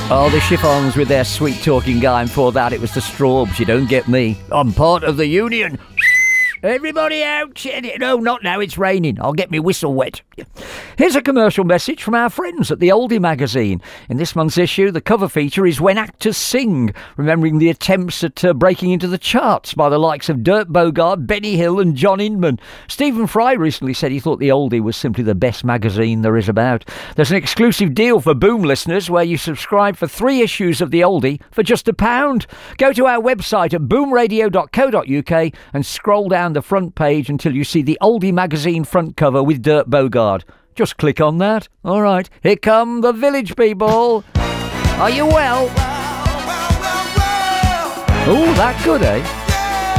Oh, the Chiffons with their sweet talking guy, and for that it was the Strawbs. You don't get me. I'm part of the union. Everybody out. No, not now, it's raining. I'll get me whistle wet. Here's a commercial message from our friends at the Oldie magazine. In this month's issue, the cover feature is When Actors Sing, remembering the attempts at breaking into the charts by the likes of Dirk Bogarde, Benny Hill and John Inman. Stephen Fry recently said he thought the Oldie was simply the best magazine there is about. There's an exclusive deal for Boom listeners where you subscribe for 3 issues of the Oldie for just £1. Go to our website at boomradio.co.uk and scroll down the front page until you see the Oldie magazine front cover with Dirk Bogarde. Just click on that. All right, here come the village people. Are you well? Oh, that good, eh?